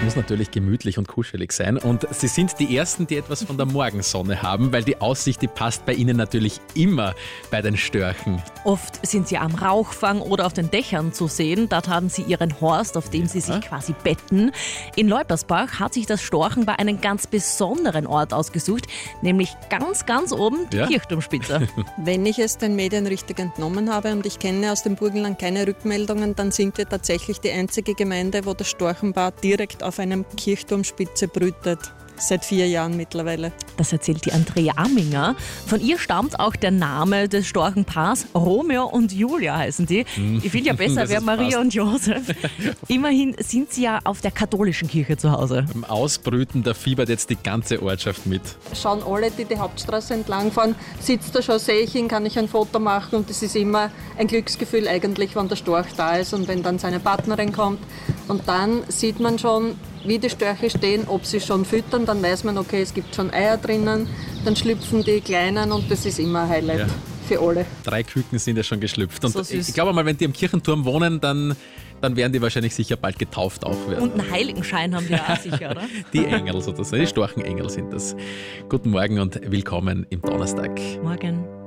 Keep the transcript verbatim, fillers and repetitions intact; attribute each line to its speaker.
Speaker 1: Es muss natürlich gemütlich und kuschelig sein. Und Sie sind die Ersten, die etwas von der Morgensonne haben, weil die Aussicht, die passt bei Ihnen natürlich immer bei den Störchen.
Speaker 2: Oft sind sie am Rauchfang oder auf den Dächern zu sehen. Dort haben sie ihren Horst, auf dem
Speaker 1: Ja.
Speaker 2: sie sich quasi betten. In Leutersbach hat sich das Storchenpaar einen ganz besonderen Ort ausgesucht, nämlich ganz, ganz oben die
Speaker 1: Ja?
Speaker 2: Kirchturmspitze.
Speaker 3: Wenn ich es den Medien richtig entnommen habe und ich kenne aus dem Burgenland keine Rückmeldungen, dann sind wir tatsächlich die einzige Gemeinde, wo das Storchenpaar direkt auf einem Kirchturmspitze brütet. Seit vier Jahren mittlerweile.
Speaker 2: Das erzählt die Andrea Amminger. Von ihr stammt auch der Name des Storchenpaars. Romeo und Julia heißen die. Ich finde ja besser,
Speaker 1: Das
Speaker 2: wäre
Speaker 1: ist
Speaker 2: Maria
Speaker 1: passt.
Speaker 2: und Josef. Immerhin sind sie ja auf der katholischen Kirche zu Hause.
Speaker 1: Beim Ausbrüten, da fiebert jetzt die ganze Ortschaft mit.
Speaker 3: Schauen alle, die die Hauptstraße entlang fahren, sitzt da schon, sehe ich ihn, kann ich ein Foto machen und es ist immer ein Glücksgefühl eigentlich, wenn der Storch da ist und wenn dann seine Partnerin kommt. Und dann sieht man schon, wie die Störche stehen, ob sie schon füttern, dann weiß man, okay, es gibt schon Eier drinnen, dann schlüpfen die Kleinen und das ist immer ein Highlight
Speaker 1: Ja.
Speaker 3: für alle.
Speaker 1: Drei Küken sind ja schon geschlüpft. Und
Speaker 2: So süß.
Speaker 1: ich glaube mal, wenn die am Kirchenturm wohnen, dann, dann werden die wahrscheinlich sicher bald getauft auch werden.
Speaker 2: Und einen Heiligenschein haben die ja auch sicher, oder?
Speaker 1: Die Engel sozusagen, die Storchenengel sind das. Guten Morgen und willkommen im Donnerstag.
Speaker 2: Morgen.